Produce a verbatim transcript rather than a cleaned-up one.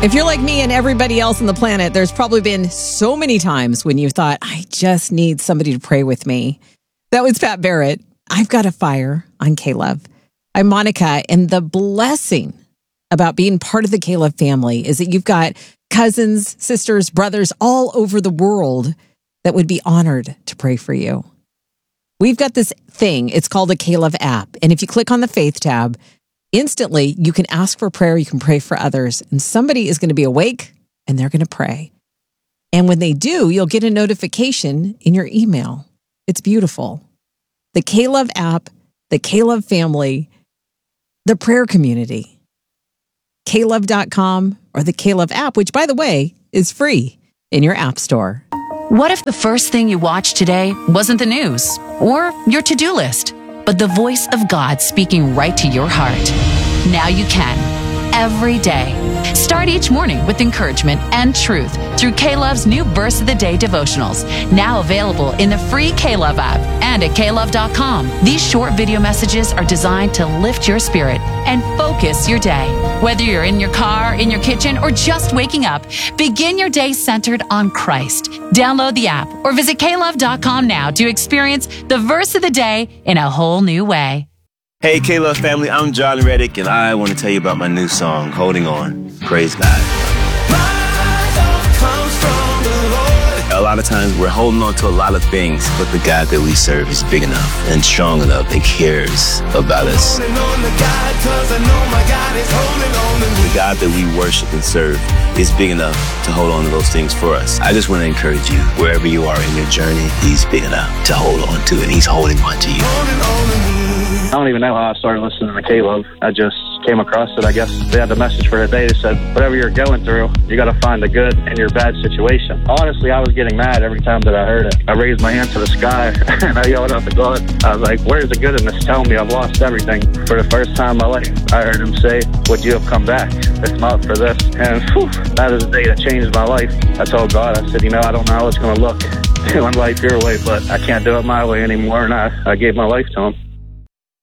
If you're like me and everybody else on the planet, there's probably been so many times when you thought, I just need somebody to pray with me. That was Pat Barrett. I've got a fire on K-Love. I'm Monica, and the blessing about being part of the K-Love family is that you've got cousins, sisters, brothers all over the world that would be honored to pray for you. We've got this thing. It's called a K-Love app. And if you click on the Faith tab, instantly you can ask for prayer. You can pray for others. And somebody is going to be awake and they're going to pray. And when they do, you'll get a notification in your email. It's beautiful. The K-Love app, the K-Love family, the prayer community. K love dot com or the K-Love app, which, by the way, is free in your app store. What if the first thing you watched today wasn't the news or your to-do list, but the voice of God speaking right to your heart? Now you can, every day. Start each morning with encouragement and truth through K-Love's new Verse of the Day devotionals, now available in the free K-Love app and at K love dot com. These short video messages are designed to lift your spirit and focus your day. Whether you're in your car, in your kitchen, or just waking up, begin your day centered on Christ. Download the app or visit K love dot com now to experience the Verse of the Day in a whole new way. Hey, K-Love family, I'm John Reddick, and I want to tell you about my new song, Holding On. Praise God. A lot of times we're holding on to a lot of things, but the God that we serve is big enough and strong enough and cares about us. The God that we worship and serve is big enough to hold on to those things for us. I just want to encourage you, wherever you are in your journey, He's big enough to hold on to, and He's holding on to you. I don't even know how I started listening to K-Love. I just came across it. I guess they had the message for the day. They said, whatever you're going through, you got to find the good in your bad situation. Honestly, I was getting mad every time that I heard it. I raised my hand to the sky and I yelled out to God. I was like, where's the good in this? Tell me I've lost everything. For the first time in my life, I heard Him say, would you have come back if not for this? And whew, that is the day that changed my life. I told God, I said, you know, I don't know how it's going to look doing life your way, but I can't do it my way anymore. And I, I gave my life to Him.